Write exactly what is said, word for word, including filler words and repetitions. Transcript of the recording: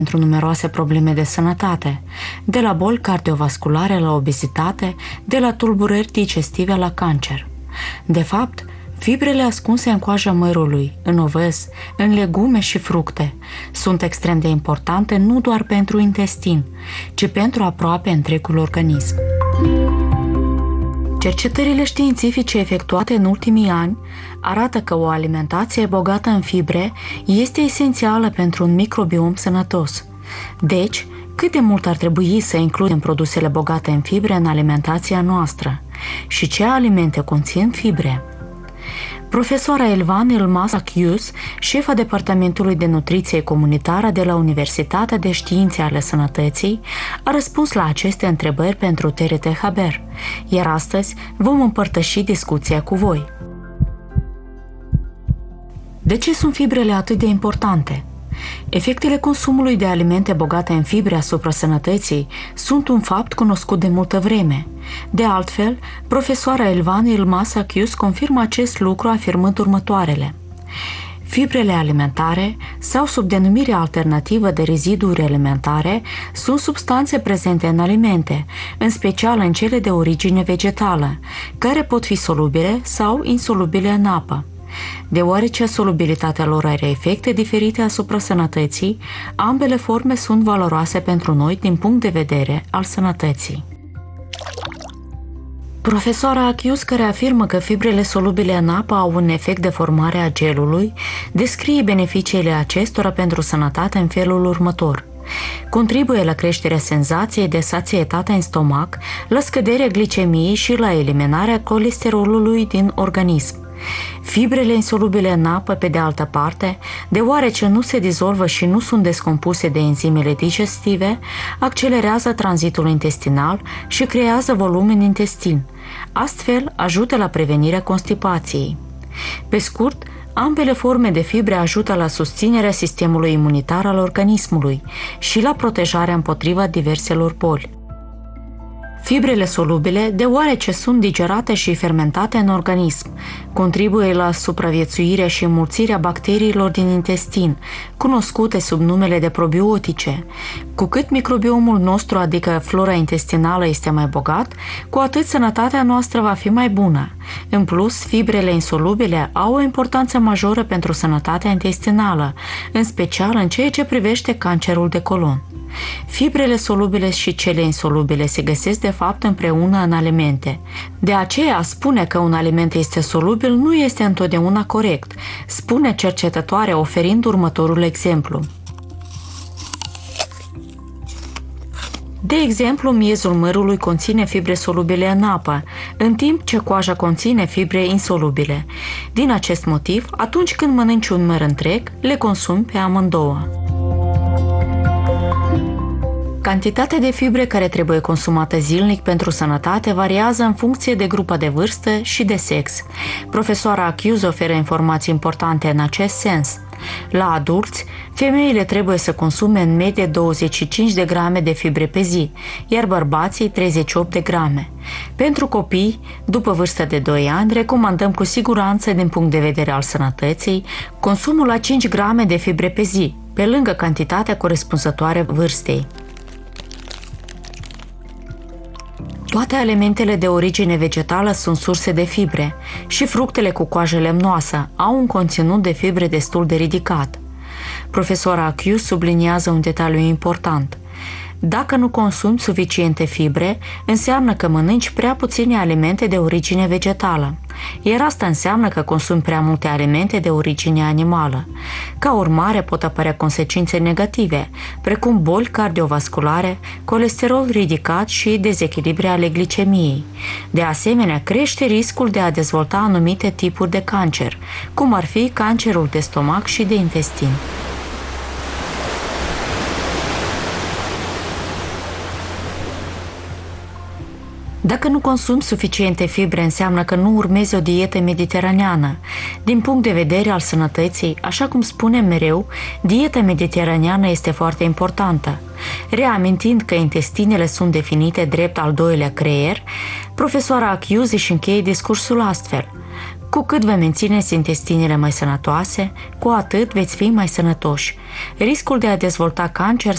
pentru numeroase probleme de sănătate, de la boli cardiovasculare la obezitate, de la tulburări digestive la cancer. De fapt, fibrele ascunse în coaja mărului, în ovăz, în legume și fructe, sunt extrem de importante nu doar pentru intestin, ci pentru aproape întregul organism. Cercetările științifice efectuate în ultimii ani arată că o alimentație bogată în fibre este esențială pentru un microbiom sănătos. Deci, cât de mult ar trebui să includem produsele bogate în fibre în alimentația noastră și ce alimente conțin fibre? Profesoara Elvan Elmas Achius, șefa Departamentului de Nutriție Comunitară de la Universitatea de Științe ale Sănătății, a răspuns la aceste întrebări pentru T R T Haber, iar astăzi vom împărtăși discuția cu voi. De ce sunt fibrele atât de importante? Efectele consumului de alimente bogate în fibre asupra sănătății sunt un fapt cunoscut de multă vreme. De altfel, profesoara Elvan Elmas Achius confirmă acest lucru afirmând următoarele. Fibrele alimentare, sau sub denumirea alternativă de reziduri alimentare, sunt substanțe prezente în alimente, în special în cele de origine vegetală, care pot fi solubile sau insolubile în apă. Deoarece solubilitatea lor are efecte diferite asupra sănătății, ambele forme sunt valoroase pentru noi din punct de vedere al sănătății. Profesoara Achius, care afirmă că fibrele solubile în apă au un efect de formare a gelului, descrie beneficiile acestora pentru sănătate în felul următor. Contribuie la creșterea senzației de sațietate în stomac, la scăderea glicemiei și la eliminarea colesterolului din organism. Fibrele insolubile în apă, pe de altă parte, deoarece nu se dizolvă și nu sunt descompuse de enzimele digestive, accelerează tranzitul intestinal și creează volum în intestin. Astfel, ajută la prevenirea constipației. Pe scurt, ambele forme de fibre ajută la susținerea sistemului imunitar al organismului și la protejarea împotriva diverselor boli. Fibrele solubile, deoarece sunt digerate și fermentate în organism, contribuie la supraviețuirea și înmulțirea bacteriilor din intestin, cunoscute sub numele de probiotice. Cu cât microbiomul nostru, adică flora intestinală, este mai bogat, cu atât sănătatea noastră va fi mai bună. În plus, fibrele insolubile au o importanță majoră pentru sănătatea intestinală, în special în ceea ce privește cancerul de colon. Fibrele solubile și cele insolubile se găsesc de fapt împreună în alimente. De aceea, spune că un aliment este solubil nu este întotdeauna corect, spune cercetătoarea oferind următorul exemplu. De exemplu, miezul mărului conține fibre solubile în apă, în timp ce coaja conține fibre insolubile. Din acest motiv, atunci când mănânci un măr întreg, le consumi pe amândouă. Cantitatea de fibre care trebuie consumată zilnic pentru sănătate variază în funcție de grupa de vârstă și de sex. Profesoara Achius oferă informații importante în acest sens. La adulți, femeile trebuie să consume în medie douăzeci și cinci de grame de fibre pe zi, iar bărbații treizeci și opt de grame. Pentru copii, după vârsta de doi ani, recomandăm cu siguranță, din punct de vedere al sănătății, consumul la cinci grame de fibre pe zi, pe lângă cantitatea corespunzătoare vârstei. Toate alimentele de origine vegetală sunt surse de fibre și fructele cu coajă lemnoasă au un conținut de fibre destul de ridicat. Profesoara Achius subliniază un detaliu important. Dacă nu consumi suficiente fibre, înseamnă că mănânci prea puține alimente de origine vegetală, iar asta înseamnă că consumi prea multe alimente de origine animală. Ca urmare, pot apărea consecințe negative, precum boli cardiovasculare, colesterol ridicat și dezechilibre ale glicemiei. De asemenea, crește riscul de a dezvolta anumite tipuri de cancer, cum ar fi cancerul de stomac și de intestin. Dacă nu consumi suficiente fibre, înseamnă că nu urmezi o dietă mediteraneană. Din punct de vedere al sănătății, așa cum spunem mereu, dieta mediteraneană este foarte importantă. Reamintind că intestinele sunt definite drept al doilea creier, profesoara Achius își încheie discursul astfel. Cu cât vă mențineți intestinele mai sănătoase, cu atât veți fi mai sănătoși. Riscul de a dezvolta cancer